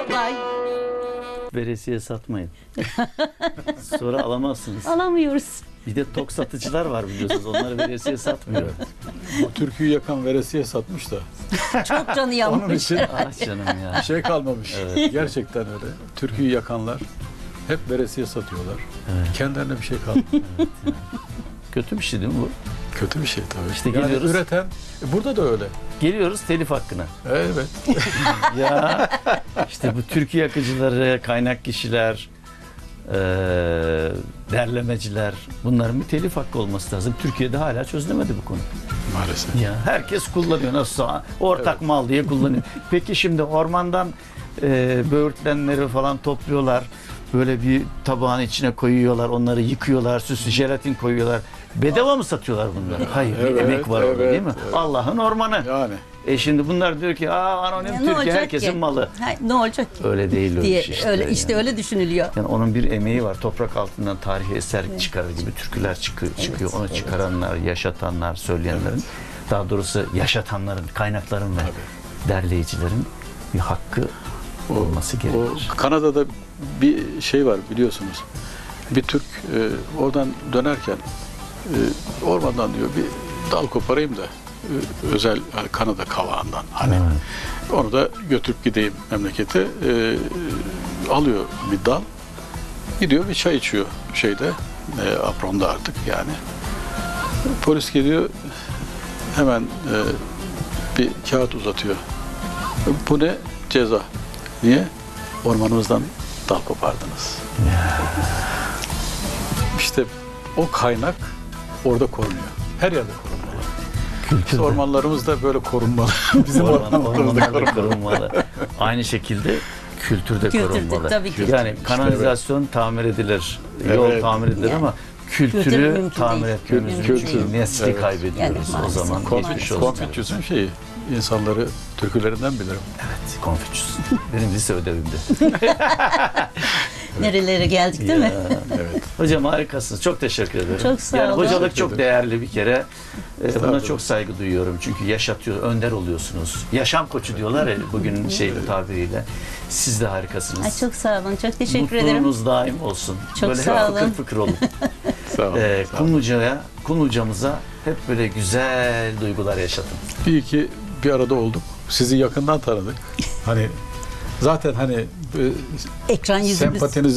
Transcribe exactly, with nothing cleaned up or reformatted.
Vay. Veresiye satmayın. Sonra alamazsınız. Alamıyoruz. Bir de tok satıcılar var biliyorsunuz. Onları veresiye satmıyor. Bu türküyü yakan veresiye satmış da. Çok canı Onun yanmış. için Ah canım ya. bir şey kalmamış. Evet. Gerçekten öyle. Türküyü yakanlar hep veresiye satıyorlar. Evet. Kendilerine bir şey kalmıyor. Kötü bir şey değil mi bu? Kötü bir şey tabii. İşte yani geliyoruz. üreten, e, burada da öyle. Geliyoruz telif hakkına. Evet. Ya işte bu türkü yakıcıları, kaynak kişiler, eee, derlemeciler, bunların bir telif hakkı olması lazım. Türkiye'de hala çözülemedi bu konu. Maalesef. Ya herkes kullanıyor nasılsa ortak mal diye kullanıyor. Peki şimdi ormandan e, böğürtlenleri falan topluyorlar. Böyle bir tabağın içine koyuyorlar, onları yıkıyorlar, süslü jelatin koyuyorlar. Bedava mı satıyorlar bunları? Hayır, bir Evet, emek var orada evet, değil mi? evet. Allah'ın ormanı. Yani. E şimdi bunlar diyor ki, aa anonim Ya ne Türkiye olacak herkesin ki? malı. Ha, ne olacak ki? Öyle değil öyle diye iş işte. öyle işte yani. öyle düşünülüyor. Yani onun bir emeği var. Toprak altından tarihi eser çıkarır gibi türküler çıkıyor. çıkıyor. Onu evet. çıkaranlar, yaşatanlar, söyleyenlerin, daha doğrusu yaşatanların, kaynakların ve derleyicilerin bir hakkı olması gerekir. O Kanada'da bir şey var biliyorsunuz. Bir Türk e, oradan dönerken e, ormandan diyor bir dal koparayım da e, özel yani Kanada kavağından hani Evet. onu da götürüp gideyim memlekete. E, alıyor bir dal. Gidiyor bir çay içiyor şeyde e, apronda artık yani. Polis geliyor hemen e, bir kağıt uzatıyor. Bu ne? Ceza. Niye? Ormanımızdan dal kopardınız. İşte o kaynak orada korunuyor. Her yerde korunmalı. Biz ormanlarımız da böyle korunmalı. Bizim Orman, ormanlarımız da ormanlar da korunmalı. korunmalı. Aynı şekilde kültür de Kültür de, korunmalı. tabii ki. Yani kanalizasyon tamir edilir, yol Evet. tamir edilir Yani. ama kültürü Kültür mümkün tamir değil. etmemiz Mümkün mümkün değil. değil. Nesli Evet. kaybediyoruz Yani o maalesef. zaman. Konfüçyüs- Geçmiş olsun. Konfüçyüs'ün şeyi, insanları türkülerinden bilirim. Evet, Konfüçyüs. Benim lise ödevimde. Nerelere geldik değil mi? Ya. Evet. Hocam harikasınız. Çok teşekkür ederim. Çok sağ yani olun. hocalık Teşekkür çok ederim. değerli bir kere. Ee, buna Estağfurullah. çok saygı duyuyorum. Çünkü yaşatıyor, önder oluyorsunuz. Yaşam koçu diyorlar ya bugün şey tabiriyle. Siz de harikasınız. Ay, çok sağ olun. Çok teşekkür ederim. Mutluluğunuz daim olsun. Çok böyle sağ hep olun. fıkır fıkır olun. Sağ olun. ee, sağ olun. Kumluca'ya, Kumluca'mıza hep böyle güzel duygular yaşatın. İyi ki bir arada olduk. Sizi yakından tanıdık. Hani zaten hani e, Ekran yüzümüz. sempatinizi